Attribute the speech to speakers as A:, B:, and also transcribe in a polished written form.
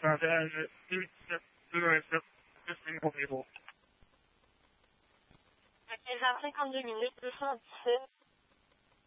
A: Savage 217 listening for people.
B: Ok, j'ai 52 minutes, 217.